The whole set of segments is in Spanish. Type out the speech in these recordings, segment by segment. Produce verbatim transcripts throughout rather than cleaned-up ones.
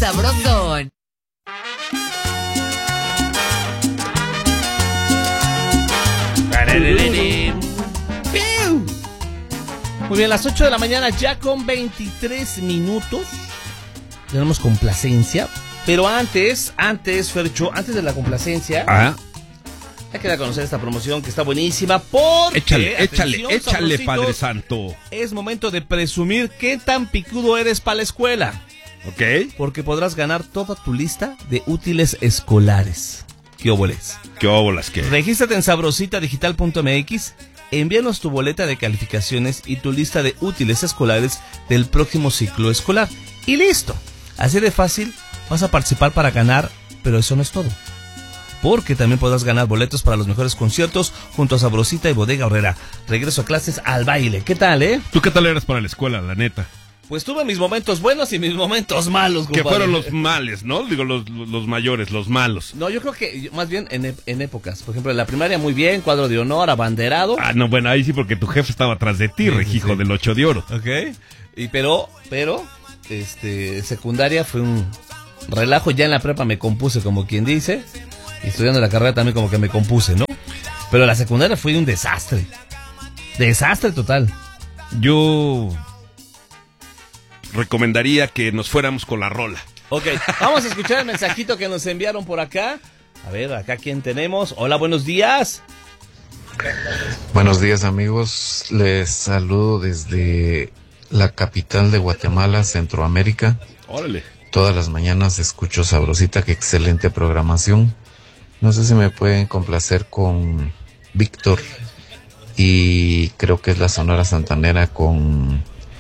sabrosón. Muy bien, las ocho de la mañana ya con veintitrés minutos. Tenemos complacencia. Pero antes, antes, Fercho, antes de la complacencia, ah. hay que dar a conocer esta promoción que está buenísima. Porque, échale, échale, atención, échale, sabrositos, Padre Santo. Es momento de presumir qué tan picudo eres para la escuela. ¿Ok? Porque podrás ganar toda tu lista de útiles escolares. ¿Qué óboles? ¿Qué óbolas qué? Regístrate en sabrosita digital punto m x, envíanos tu boleta de calificaciones y tu lista de útiles escolares del próximo ciclo escolar. Y listo. Así de fácil vas a participar para ganar, pero eso no es todo. Porque también podrás ganar boletos para los mejores conciertos junto a Sabrosita y Bodega Horrera. Regreso a clases al baile. ¿Qué tal, eh? ¿Tú qué tal eras para la escuela, la neta? Pues tuve mis momentos buenos y mis momentos malos, compadre. Que fueron los males, ¿no? Digo, los, los mayores, los malos. No, yo creo que más bien en, en épocas. Por ejemplo, en la primaria muy bien, cuadro de honor, abanderado. Ah, no, bueno, ahí sí porque tu jefe estaba atrás de ti, sí, regijo, sí, del ocho de oro. Ok. Y pero, pero, este, secundaria fue un relajo. Ya en la prepa me compuse, como quien dice. Y estudiando la carrera también como que me compuse, ¿no? Pero la secundaria fue un desastre. Desastre total. Yo recomendaría que nos fuéramos con la rola. Ok, vamos a escuchar el mensajito que nos enviaron por acá. A ver, acá quién tenemos. Hola, buenos días. Buenos días, amigos. Les saludo desde la capital de Guatemala, Centroamérica. Órale. Todas las mañanas escucho Sabrosita, qué excelente programación. No sé si me pueden complacer con Víctor y creo que es la Sonora Santanera con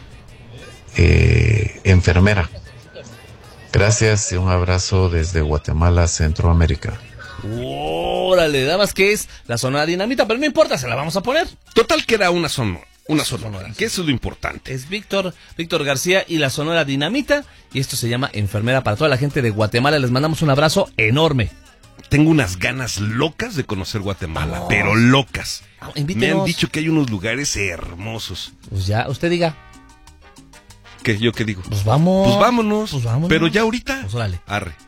eh, Enfermera. Gracias y un abrazo desde Guatemala, Centroamérica. Órale, nada más que es la Sonora Dinamita, pero no importa, se la vamos a poner. Total que era una sonora. Una sonora, que eso es lo importante. Es Víctor, Víctor García y la Sonora Dinamita, y esto se llama Enfermera. Para toda la gente de Guatemala les mandamos un abrazo enorme. Tengo unas ganas locas de conocer Guatemala, oh. pero locas. Oh, me han dicho que hay unos lugares hermosos. Pues ya, usted diga. ¿Qué? ¿Yo qué digo? Pues vamos. Pues vámonos. Pues vámonos. Pero ya ahorita. Pues órale. Arre.